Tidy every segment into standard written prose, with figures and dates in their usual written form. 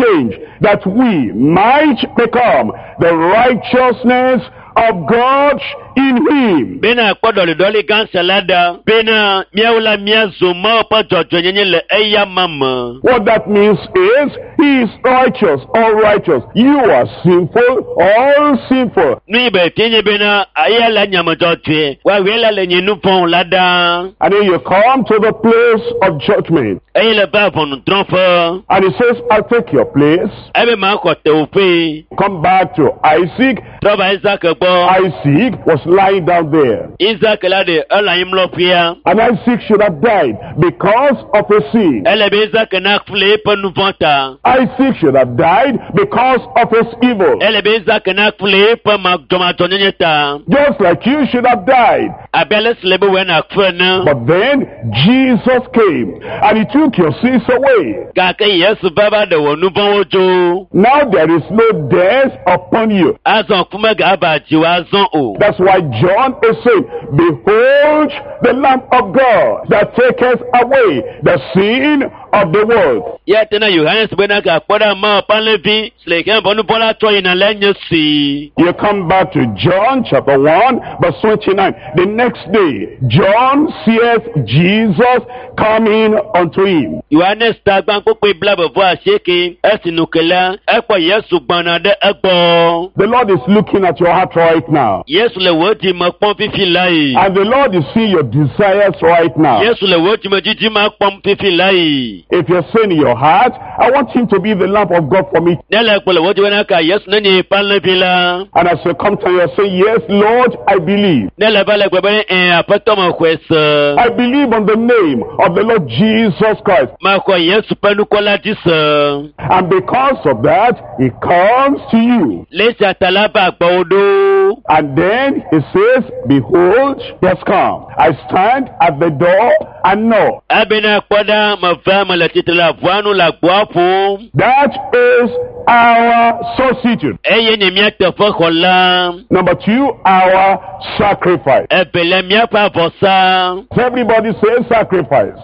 change, that we might become the righteousness of God in him. Bena kodoli doli gansalada. Bena miaula miazuma pa jojonyenye le eya mama. What that means is, he is righteous, all righteous. You are sinful, all sinful. Nibe tinye bena ayala nyama jotwe. Wa wela le nyinupon lada. And then you come to the place of judgment. Ayala ba pon tronfa. And he says, I'll take your place. Ebe ma kote upe. Come back to Isaac. Troba Isaac bo. Isaac was lying down there. Isaac lade ala imlopia. And Isaac should have died because of his sin. Elebe Isaac na fle penuvanta. Isaac should have died because of his evil. Elebe Isaac na fle pe magdomatonyeta. Just like you should have died. Abele slebe wena kwena. But then Jesus came and he took your sins away. Kake Yesu baba de wonupon ojo. Now there is no death upon you. Azon kumaga abaji wazon o. That's why John is saying, behold the Lamb of God that taketh away the sin of the world. Yet na Yohanes bena ka poda ma panlevi sleken bonu pola to ina lenye si. You come back to John chapter 1 verse 29. The next day, John seeth Jesus coming unto him. Yohanes tagban pope blabo vo aseke esinukela ekpo Yesu gbana de egbo. The Lord is looking at your heart right now. Yesu le wodi mo pon fifi lai. And the Lord is seeing your desires right now. Yesu le wodi mo jiji ma pon fifi lai. If you're saying in your heart, I want him to be the lamp of God for me. Nele kpole wodi wena ka Yesu nani panlevi la. And as you come to you say, yes, Lord, I believe. Nele bale kwebe apato mo kwesa. I believe on the name of the Lord Jesus Christ. Ma ko Yesu penu kola disa. And because of that, he comes to you. Lesa talaba gbodo. And then he says, behold, he has come. I stand at the door and knock. Abena koda mavama la titla vuanu la guapo. That is our substitute. Eye ni miata fokola. Number 2, our sacrifice. Ebele miapa vosa. Everybody says sacrifice.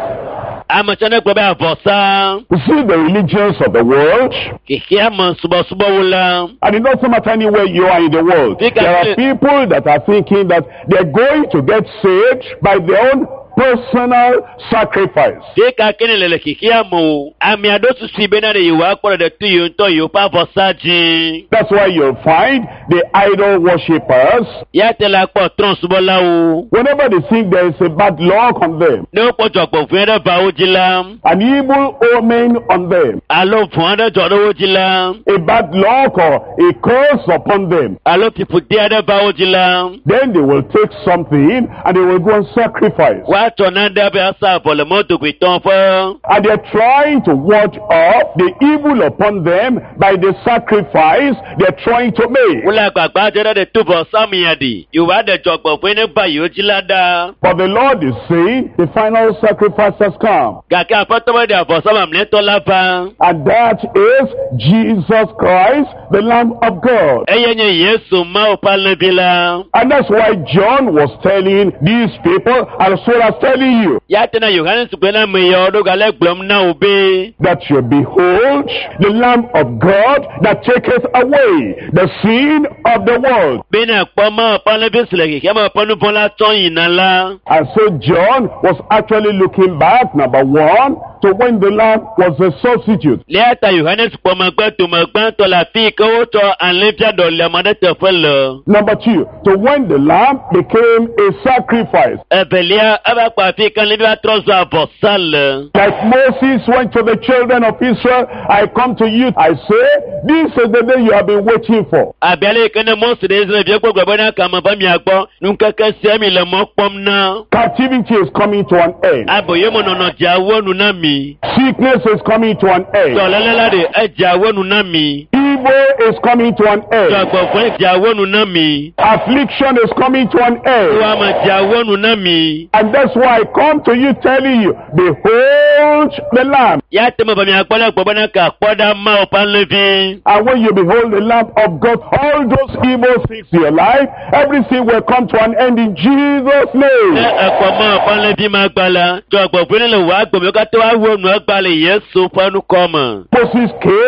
Amachana kwebe avosa. You see the religions of the world. Kikia man suba wula. And it doesn't matter anywhere you are in the world. There are people that are thinking that they're going to get saved by their own personal sacrifice. Deka kenelele kikia mo. Ami adosu sibena de yuwa kwa de tuyo nto yupa vosaji. That's why you'll find the idol worshippers. Yatela kwa tronsubola u. Whenever they think there is a bad luck on them, no pocho kwa fuenda ba ujila. an evil omen on them, Alo fuenda joro ujila. a bad luck or a curse upon them, Alo piputia ba ujila. then they will take something and they will go and sacrifice. Wato nanda be asa pole moto kwitonfo. And they're trying to ward off the evil upon them by the sacrifice they're trying to make. Ula kwa kwa jera de tuvo samiyadi. Yuwa de jokbo fuene ba yujilada. But the Lord is saying the final sacrifice has come. Kaka fotowe de avosama mneto lapa. And that is Jesus Christ, the Lamb of God. Eyenye Yesu ma upalebila. And that's why John was telling these people, and so as telling you, Yatena Yohanes kwena meyodo gale glom na ube. that you behold the Lamb of God that taketh away the sin of the world. Bena kwa ma upalebisle kama panu pola ton inala. And so John was actually looking back, number 1, to when the Lamb was a substitute. Leta Yohanes kwa magba to la fi ko to anlefia do le madete fele. Number 2, to when the Lamb became a sacrifice. Ebelia aba kwa fi kan le trozo avosal. Like Moses went to the children of Israel, I come to you, I say, this is the day you have been waiting for. Abiale kene Mose de Israel bi gbogbo na kama ba mi agbo nunka kase mi le mo pom na. Captivity is coming to an end. Aboye mo nono jawo nu na mi. Sickness is coming to an end. So lalela de jawo nu na mi. Evil is coming to an So end. gbogbo jawo nu na mi. Affliction is coming to an end. Wa ma jawo nu na mi. And that's why I come to you telling you, behold the Lamb. Ya temo ba mi agbo la gbogbo na ka poda ma opan levi. And when you behold the Lamb of God, all those evil things in your life, everything will come to an end in Jesus' name. Ekwa ma opan levi ma gbala. So gbogbo le wa gbo mi ka to wa wo nu gbala Yesu panu koma. Moses came